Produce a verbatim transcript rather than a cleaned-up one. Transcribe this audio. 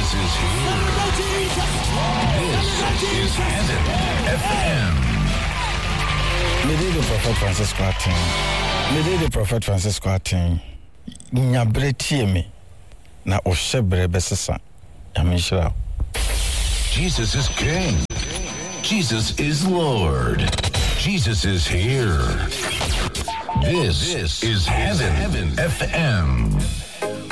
Jesus is here. This is Heaven F M. Mede the Prophet Francis Quartin. Mede the Prophet Francis Quartin. Nyabre tie me. Na ohyebre besesa. Yamishra. Jesus is King. Jesus is Lord. Jesus is here. This, this is Heaven, Heaven F M.